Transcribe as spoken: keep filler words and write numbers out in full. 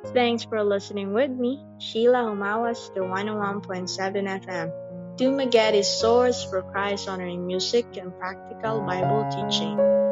Thanks for listening with me, Sheila Humawas, to one oh one point seven F M. Dumaguete is source for Christ honoring music and practical Bible teaching.